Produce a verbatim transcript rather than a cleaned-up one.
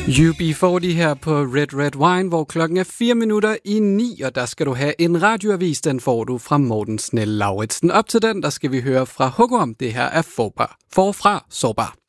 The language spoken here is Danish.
U B fyrre her på Red Red Wine, hvor klokken er fire minutter i ni, og der skal du have en radioavis, den får du fra Morten Snell Lauritsen. Op til den, der skal vi høre fra Hugorm. Det her er forbar. Forfra sårbar.